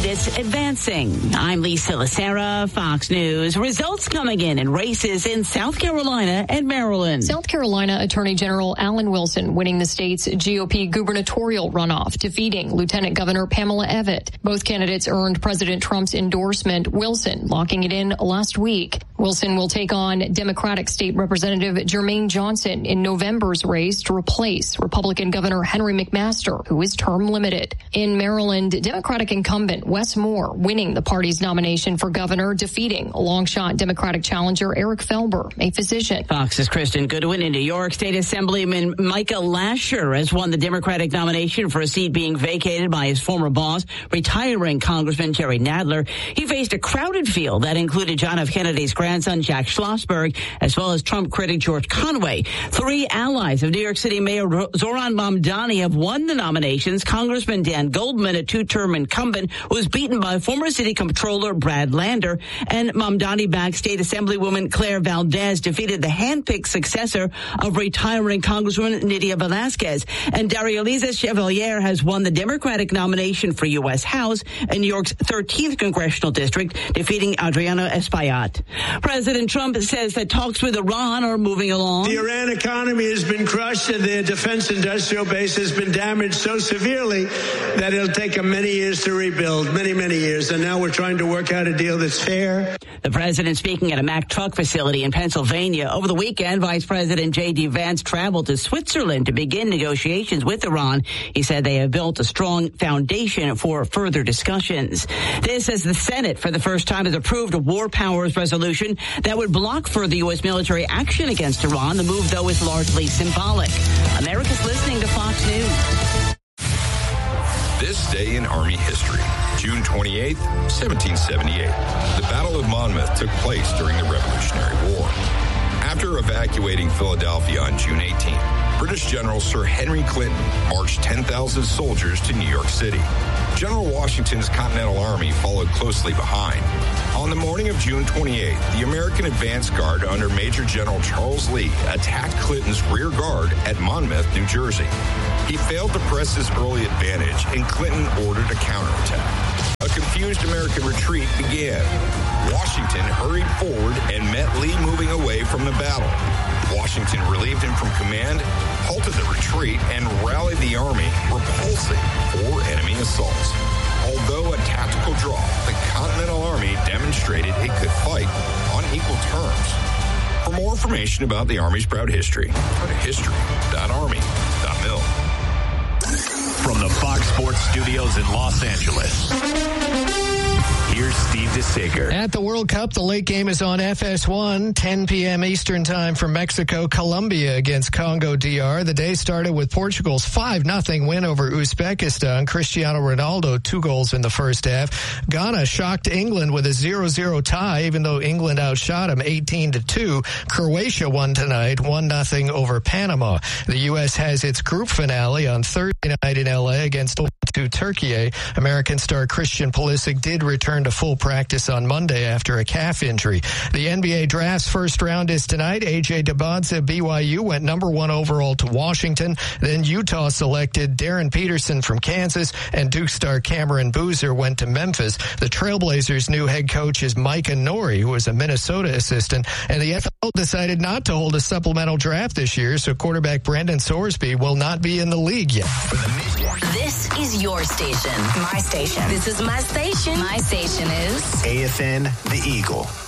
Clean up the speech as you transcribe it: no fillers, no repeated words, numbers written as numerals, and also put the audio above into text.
candidates advancing. I'm Lisa Lacera, Fox News. Results coming in races in South Carolina and Maryland. South Carolina Attorney General Alan Wilson winning the state's GOP gubernatorial runoff, defeating Lieutenant Governor Pamela Evette. Both candidates earned President Trump's endorsement, Wilson locking it in last week. Wilson will take on Democratic State Representative Jermaine Johnson in November's race to replace Republican Governor Henry McMaster, who is term limited. In Maryland, Democratic incumbent Wes Moore winning the party's nomination for governor, defeating long-shot Democratic challenger Eric Felber, a physician. Fox's Kristen Goodwin. In New York, State Assemblyman Micah Lasher has won the Democratic nomination for a seat being vacated by his former boss, retiring Congressman Jerry Nadler. He faced a crowded field that included John F. Kennedy's grandson, Jack Schlossberg, as well as Trump critic George Conway. Three allies of New York City Mayor Zohran Mamdani have won the nominations. Congressman Dan Goldman, a two-term incumbent, was beaten by former city comptroller Brad Lander, and Mamdani-backed State Assemblywoman Claire Valdez defeated the hand-picked successor of retiring Congresswoman Nydia Velázquez. And Darielis Chevalier has won the Democratic nomination for U.S. House in New York's 13th congressional district, defeating Adriano Espaillat. President Trump says that talks with Iran are moving along. The Iran economy has been crushed and their defense industrial base has been damaged so severely that it'll take them many years to rebuild, many years. And now we're trying to work out a deal that's fair. The president speaking at a Mack truck facility in Pennsylvania. Over the weekend, Vice President J.D. Vance traveled to Switzerland to begin negotiations with Iran. He said they have built a strong foundation for further discussions. This as the Senate, for the first time, has approved a war powers resolution that would block further U.S. military action against Iran. The move, though, is largely symbolic. America's listening to Fox News. This day in Army history, June 28, 1778. The Battle of Monmouth took place during the Revolutionary War. After evacuating Philadelphia on June 18, British General Sir Henry Clinton marched 10,000 soldiers to New York City. General Washington's Continental Army followed closely behind. On the morning of June 28, the American advance guard under Major General Charles Lee attacked Clinton's rear guard at Monmouth, New Jersey. He failed to press his early advantage, and Clinton ordered a counterattack. A confused American retreat began. Washington hurried forward and met Lee moving away from the battle. Washington relieved him from command, halted the retreat, and rallied the army, repulsing 4 enemy assaults. Although a tactical draw, the Continental Army demonstrated it could fight on equal terms. For more information about the Army's proud history, go to history.army.mil. From the Fox Sports Studios in Los Angeles, here's Steve DeSager. At the World Cup, the late game is on FS1, 10 p.m. Eastern time for Mexico, Colombia against Congo DR. The day started with Portugal's 5-0 win over Uzbekistan. Cristiano Ronaldo, 2 goals in the first half. Ghana shocked England with a 0-0 tie, even though England outshot them 18-2. Croatia won tonight, 1-0 over Panama. The U.S. has its group finale on Thursday night in L.A. against Turkey. American star Christian Pulisic did return to full practice on Monday after a calf injury. The NBA draft's first round is tonight. A.J. Debonza, BYU, went number 1 overall to Washington. Then Utah selected Darren Peterson from Kansas, and Duke star Cameron Boozer went to Memphis. The Trailblazers' new head coach is Micah Nori, who is a Minnesota assistant, and the NFL decided not to hold a supplemental draft this year, so quarterback Brandon Sorsby will not be in the league yet. This is your station. My station. This is my station. My station is AFN The Eagle.